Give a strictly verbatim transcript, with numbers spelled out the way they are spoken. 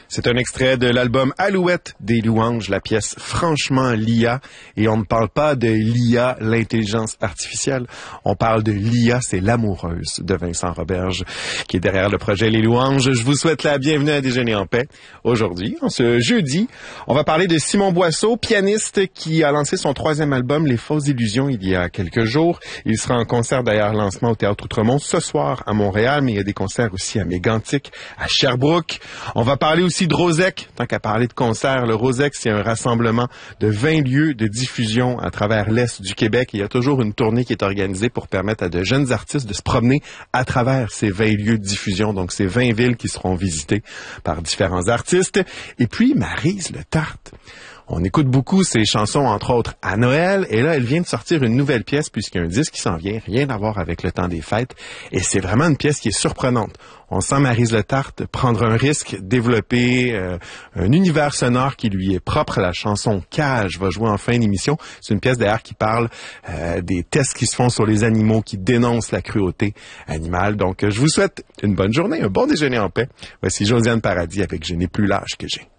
C'est un extrait de l'album Alouette des Louanges, la pièce Franchement l'I A. Et on ne parle pas de l'I A, l'intelligence artificielle. On parle de l'I A, c'est l'amoureuse de Vincent Roberge qui est derrière le projet Les Louanges. Je vous souhaite la bienvenue à Déjeuner en paix. Aujourd'hui, en ce jeudi, on va parler de Simon Boisseau, pianiste qui a lancé son troisième album Les Fausses Illusions il y a quelques jours. Il sera en concert d'ailleurs lancement au Théâtre Outremont ce soir à Montréal, mais il y a des concerts aussi à Mégantic, à Sherbrooke. On va parler aussi de Rosec, tant qu'à parler de concert. Le Rosec, c'est un rassemblement de vingt lieux de diffusion à travers l'Est du Québec. Il y a toujours une tournée qui est organisée pour permettre à de jeunes artistes de se promener à travers ces vingt lieux de diffusion. Donc, ces vingt villes qui seront visitées par différents artistes. Et puis, Maryse Le Tarte. On écoute beaucoup ses chansons, entre autres, à Noël. Et là, elle vient de sortir une nouvelle pièce, puisqu'il y a un disque qui s'en vient, rien à voir avec le temps des fêtes. Et c'est vraiment une pièce qui est surprenante. On sent Maryse Le Tarte prendre un risque, développer euh, un univers sonore qui lui est propre. La chanson Cage va jouer en fin d'émission. C'est une pièce d'ailleurs qui parle euh, des tests qui se font sur les animaux, qui dénoncent la cruauté animale. Donc, je vous souhaite une bonne journée, un bon déjeuner en paix. Voici Josiane Paradis avec Je n'ai plus l'âge que j'ai.